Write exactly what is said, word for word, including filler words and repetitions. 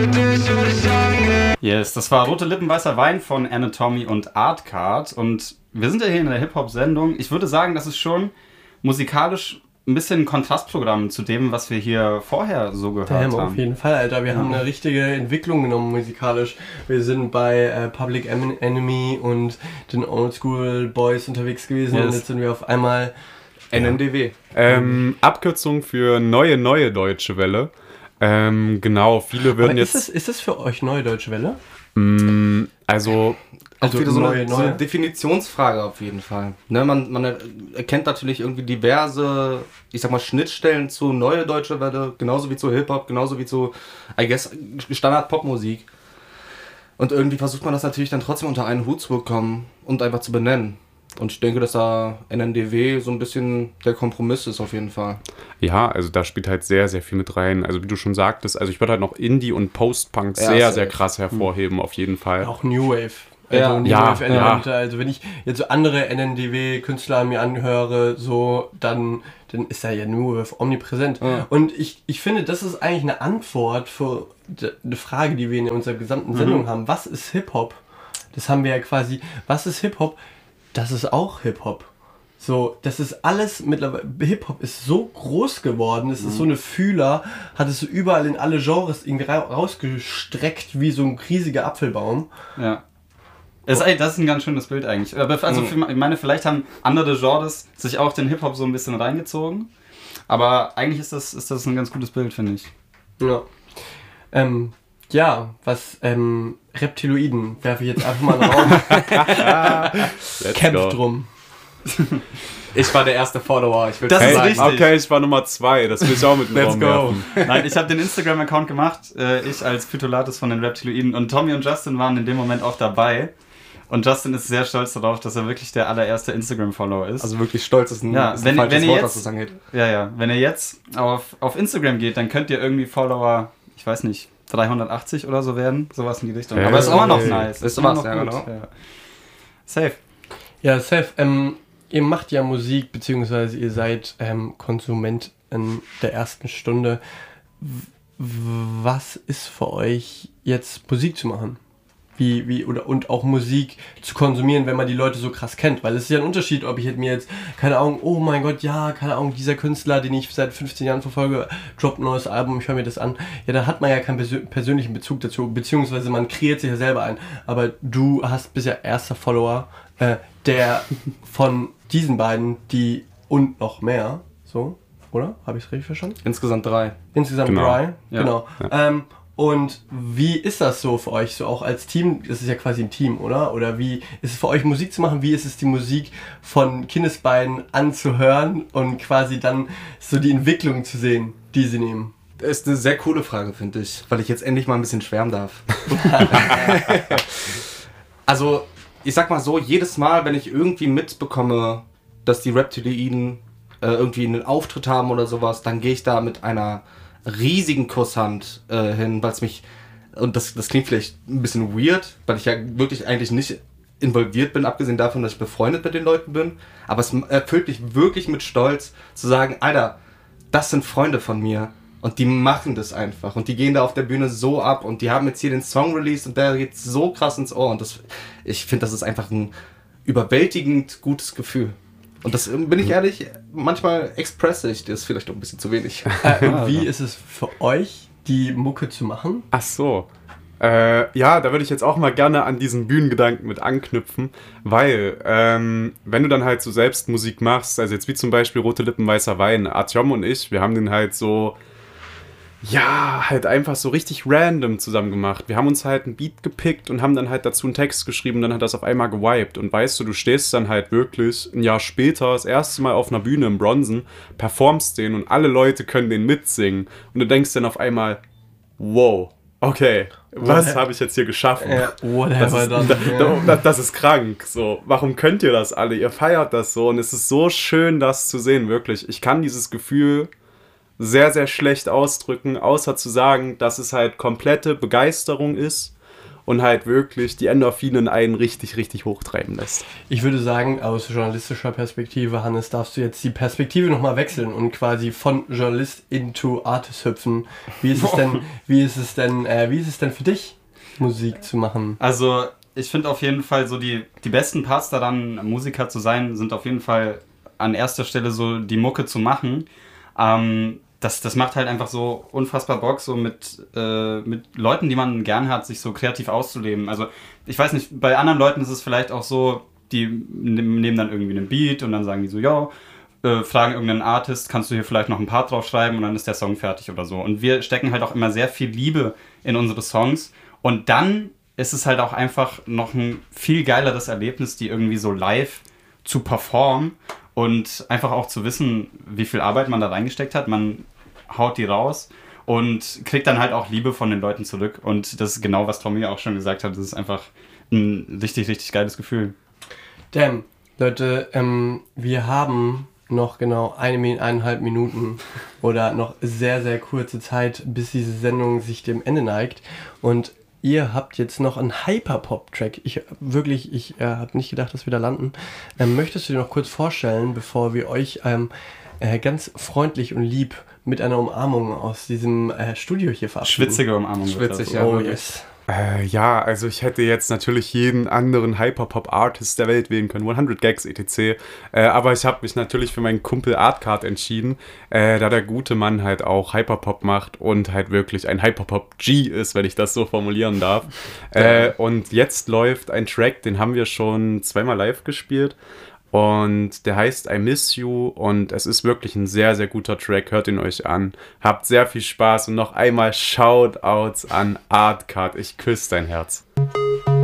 Yes, das war Rote Lippen, weißer Wein von Anatomy und Artcard. Und wir sind ja hier in der Hip-Hop-Sendung. Ich würde sagen, das ist schon musikalisch ein bisschen ein Kontrastprogramm zu dem, was wir hier vorher so gehört Damn, haben. Auf jeden Fall, Alter. Wir ja. haben eine richtige Entwicklung genommen musikalisch. Wir sind bei äh, Public Enemy und den Oldschool Boys unterwegs gewesen. Yes. Und jetzt sind wir auf einmal N N D W. Ähm, Abkürzung für Neue Neue Deutsche Welle. Ähm, genau, viele würden Aber jetzt... Ist das, ist das für euch Neue Deutsche Welle? Mm, also... Also wieder so eine, so eine Definitionsfrage auf jeden Fall. Ne, man, man erkennt natürlich irgendwie diverse, ich sag mal, Schnittstellen zu Neue Deutsche Welle, genauso wie zu Hip-Hop, genauso wie zu, I guess, Standard-Pop-Musik. Und irgendwie versucht man das natürlich dann trotzdem unter einen Hut zu bekommen und einfach zu benennen. Und ich denke, dass da N N D W so ein bisschen der Kompromiss ist auf jeden Fall. Ja, also da spielt halt sehr, sehr viel mit rein. Also wie du schon sagtest, also ich würde halt noch Indie und Post-Punk ja, sehr, sehr krass hervorheben, mhm. auf jeden Fall. Auch New Wave. Also ja, New ja, Wave Elemente. Ja. Also wenn ich jetzt so andere N N D W-Künstler mir anhöre, so, dann, dann ist da ja New Wave omnipräsent. Ja. Und ich, ich finde, das ist eigentlich eine Antwort für eine Frage, die wir in unserer gesamten Sendung mhm. haben. Was ist Hip-Hop? Das haben wir ja quasi. Was ist Hip-Hop? Das ist auch Hip-Hop. So, das ist alles mittlerweile, Hip-Hop ist so groß geworden, es mhm. ist so eine Fühler, hat es so überall in alle Genres irgendwie rausgestreckt wie so ein riesiger Apfelbaum. Ja. Das ist, das ist ein ganz schönes Bild eigentlich. Also für, ich meine, vielleicht haben andere Genres sich auch den Hip-Hop so ein bisschen reingezogen, aber eigentlich ist das, ist das ein ganz gutes Bild, finde ich. Ja. Ähm, ja, was, ähm, Reptiloiden werfe ich jetzt einfach mal in den Raum. Kämpft drum. Ich war der erste Follower, ich will das hey, ist richtig. Okay, ich war Nummer zwei, das will ich auch mit dem Let's go. Werfen. Nein, ich habe den Instagram-Account gemacht, äh, ich als Phytolatus von den Reptiloiden, und Tommy und Justin waren in dem Moment auch dabei. Und Justin ist sehr stolz darauf, dass er wirklich der allererste Instagram-Follower ist. Also wirklich stolz ist ein, ja, ist ein wenn, falsches wenn ihr Wort, jetzt, was das angeht. Ja, ja. Wenn ihr jetzt auf, auf Instagram geht, dann könnt ihr irgendwie Follower, ich weiß nicht, dreihundertachtzig oder so werden. Sowas in die Richtung. Hey, aber es ist immer noch hey. nice. Ist immer was, noch ja, gut. genau. Ja. Safe. Ja, safe. Ähm, ihr macht ja Musik, beziehungsweise ihr seid ähm, Konsument in der ersten Stunde. W- was ist für euch jetzt Musik zu machen? Wie, wie, oder, und auch Musik zu konsumieren, wenn man die Leute so krass kennt. Weil es ist ja ein Unterschied, ob ich mir jetzt, keine Ahnung, oh mein Gott, ja, keine Ahnung, dieser Künstler, den ich seit fünfzehn Jahren verfolge, droppt ein neues Album, ich höre mir das an. Ja, da hat man ja keinen persö- persönlichen Bezug dazu, beziehungsweise man kreiert sich ja selber ein. Aber du hast bisher erster Follower, äh, der von diesen beiden, die und noch mehr, so, oder? Habe ich es richtig verstanden? Insgesamt drei. Insgesamt genau. drei, ja. genau. Ja. Ähm, Und wie ist das so für euch, so auch als Team? Das ist ja quasi ein Team, oder? Oder wie ist es für euch, Musik zu machen? Wie ist es, die Musik von Kindesbeinen anzuhören und quasi dann so die Entwicklung zu sehen, die sie nehmen? Das ist eine sehr coole Frage, finde ich, weil ich jetzt endlich mal ein bisschen schwärmen darf. Also, ich sag mal so, jedes Mal, wenn ich irgendwie mitbekomme, dass die Reptiloiden äh, irgendwie einen Auftritt haben oder sowas, dann gehe ich da mit einer riesigen Kusshand äh, hin, weil es mich, und das, das klingt vielleicht ein bisschen weird, weil ich ja wirklich eigentlich nicht involviert bin, abgesehen davon, dass ich befreundet mit den Leuten bin, aber es erfüllt mich wirklich mit Stolz zu sagen, Alter, das sind Freunde von mir und die machen das einfach und die gehen da auf der Bühne so ab und die haben jetzt hier den Song released und der geht so krass ins Ohr und das, ich finde, das ist einfach ein überwältigend gutes Gefühl. Und das, bin ich ehrlich, manchmal expresse ich das vielleicht auch ein bisschen zu wenig. Äh, und wie ist es für euch, die Mucke zu machen? Ach so. Äh, ja, da würde ich jetzt auch mal gerne an diesen Bühnengedanken mit anknüpfen, weil, ähm, wenn du dann halt so selbst Musik machst, also jetzt wie zum Beispiel Rote Lippen, weißer Wein, Artyom und ich, wir haben den halt so, ja, halt einfach so richtig random zusammen gemacht. Wir haben uns halt ein Beat gepickt und haben dann halt dazu einen Text geschrieben und dann hat das auf einmal gewiped. Und weißt du, du stehst dann halt wirklich ein Jahr später das erste Mal auf einer Bühne im Bronzen, performst den und alle Leute können den mitsingen. Und du denkst dann auf einmal, wow, okay, was habe ich jetzt hier geschaffen? Äh, das, ist, dann, da, ja. da, das ist krank. So, warum könnt ihr das alle? Ihr feiert das so und es ist so schön, das zu sehen, wirklich. Ich kann dieses Gefühl sehr, sehr schlecht ausdrücken, außer zu sagen, dass es halt komplette Begeisterung ist und halt wirklich die Endorphinen einen richtig, richtig hochtreiben lässt. Ich würde sagen, aus journalistischer Perspektive, Hannes, darfst du jetzt die Perspektive nochmal wechseln und quasi von Journalist into Artist hüpfen. Wie ist es denn, wie ist es denn, äh, wie ist es denn für dich, Musik zu machen? Also, ich finde auf jeden Fall so die, die besten Parts daran, Musiker zu sein, sind auf jeden Fall an erster Stelle so die Mucke zu machen. Ähm, das, das macht halt einfach so unfassbar Bock, so mit, äh, mit Leuten, die man gern hat, sich so kreativ auszuleben. Also, ich weiß nicht, bei anderen Leuten ist es vielleicht auch so, die nehmen dann irgendwie einen Beat und dann sagen die so, ja, äh, fragen irgendeinen Artist, kannst du hier vielleicht noch ein Part drauf schreiben und dann ist der Song fertig oder so. Und wir stecken halt auch immer sehr viel Liebe in unsere Songs und dann ist es halt auch einfach noch ein viel geileres Erlebnis, die irgendwie so live zu performen und einfach auch zu wissen, wie viel Arbeit man da reingesteckt hat. Man haut die raus und kriegt dann halt auch Liebe von den Leuten zurück. Und das ist genau, was Tommy auch schon gesagt hat. Das ist einfach ein richtig, richtig geiles Gefühl. Damn, Leute, ähm, wir haben noch genau eine, eineinhalb Minuten oder noch sehr, sehr kurze Zeit, bis diese Sendung sich dem Ende neigt. Und ihr habt jetzt noch einen Hyperpop-Track. Ich wirklich, ich äh, habe nicht gedacht, dass wir da landen. Ähm, möchtest du dir noch kurz vorstellen, bevor wir euch ähm, äh, ganz freundlich und lieb mit einer Umarmung aus diesem äh, Studio hier verabschieden? Schwitzige Umarmung. Schwitzig, das. ja. Oh wirklich. yes. Äh, ja, also ich hätte jetzt natürlich jeden anderen Hyperpop-Artist der Welt wählen können, hundert Gags et cetera. Äh, aber ich habe mich natürlich für meinen Kumpel Artcard entschieden, äh, da der gute Mann halt auch Hyperpop macht und halt wirklich ein Hyperpop-G ist, wenn ich das so formulieren darf. äh, und jetzt läuft ein Track, den haben wir schon zweimal live gespielt. Und der heißt I Miss You und es ist wirklich ein sehr, sehr guter Track. Hört ihn euch an. Habt sehr viel Spaß und noch einmal Shoutouts an Artcard. Ich küsse dein Herz.